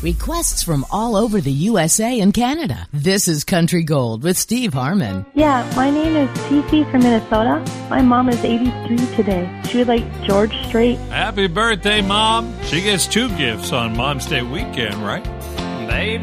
Requests from all over the USA and Canada. This is Country Gold with Steve Harmon. Yeah, my name is Cece from Minnesota. My mom is 83 today. She would like George Strait. Happy birthday, Mom. She gets 2 gifts on Mom's Day weekend, right? Baby,